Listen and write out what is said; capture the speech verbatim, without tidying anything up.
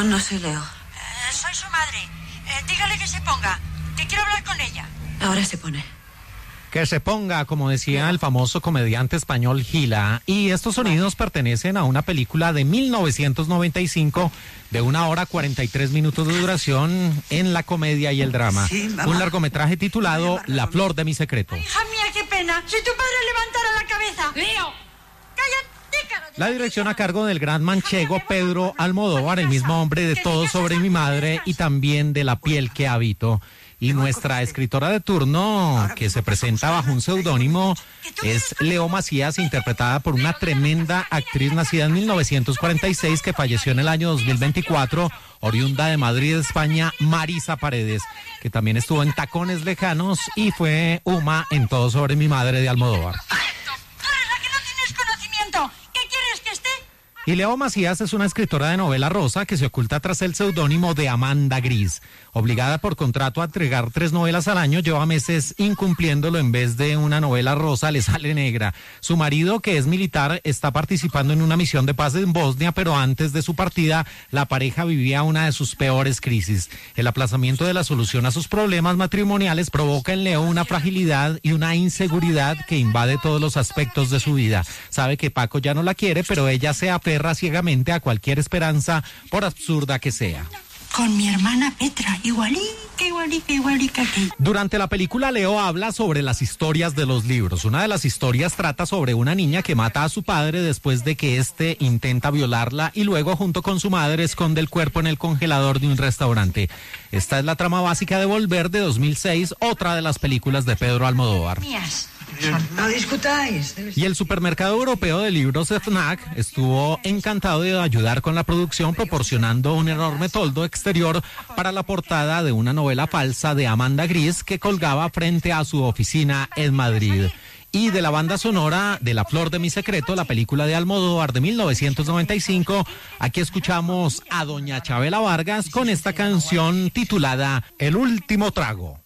No, no soy Leo. Eh, soy su madre. Eh, dígale que se ponga, que quiero hablar con ella. Ahora se pone. Que se ponga, como decía el famoso comediante español Gila. Y estos sonidos pertenecen a una película de mil novecientos noventa y cinco de una hora cuarenta y tres minutos de duración en la comedia y el drama. Sí, un largometraje titulado La flor de mi secreto. Hija mía, qué pena. Si tu padre levantara la cabeza. Leo, cállate, cara de... La dirección a cargo del gran manchego Pedro Almodóvar, el mismo hombre de Todo sobre mi madre y también de La piel que habito. Y nuestra escritora de turno, que se presenta bajo un seudónimo, es Leo Macías, interpretada por una tremenda actriz nacida en mil novecientos cuarenta y seis que falleció en el año dos mil veinticuatro, oriunda de Madrid, España, Marisa Paredes, que también estuvo en Tacones Lejanos y fue Uma en Todo sobre mi madre de Almodóvar. ¡Tú eres la que no tienes conocimiento! ¿Qué quieres que esté? Y Leo Macías es una escritora de novela rosa que se oculta tras el seudónimo de Amanda Gris. Obligada por contrato a entregar tres novelas al año, lleva meses incumpliéndolo. En vez de una novela rosa, le sale negra. Su marido, que es militar, está participando en una misión de paz en Bosnia, pero antes de su partida, la pareja vivía una de sus peores crisis. El aplazamiento de la solución a sus problemas matrimoniales provoca en Leo una fragilidad y una inseguridad que invade todos los aspectos de su vida. Sabe que Paco ya no la quiere, pero ella se aferra ciegamente a cualquier esperanza, por absurda que sea. Con mi hermana Petra, igualica, igualica, igualica que... Durante la película, Leo habla sobre las historias de los libros. Una de las historias trata sobre una niña que mata a su padre después de que éste intenta violarla y luego, junto con su madre, esconde el cuerpo en el congelador de un restaurante. Esta es la trama básica de Volver, de dos mil seis, otra de las películas de Pedro Almodóvar. Mías. No discutáis. Y el supermercado europeo de libros FNAC estuvo encantado de ayudar con la producción, proporcionando un enorme toldo exterior para la portada de una novela falsa de Amanda Gris que colgaba frente a su oficina en Madrid. Y de la banda sonora de La flor de mi secreto, la película de Almodóvar de mil novecientos noventa y cinco, aquí escuchamos a doña Chabela Vargas con esta canción titulada El último trago.